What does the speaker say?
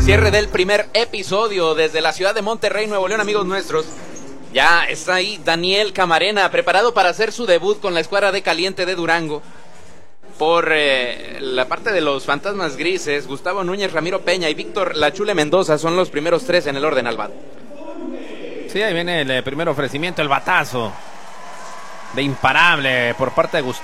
Cierre del primer episodio desde la ciudad de Monterrey, Nuevo León, amigos nuestros. Ya está ahí Daniel Camarena, preparado para hacer su debut con la escuadra de Caliente de Durango. Por la parte de los Fantasmas Grises, Gustavo Núñez, Ramiro Peña y Víctor La Chule Mendoza son los primeros tres en el orden, Alvad. Sí, ahí viene el primer ofrecimiento, el batazo de imparable por parte de Gustavo.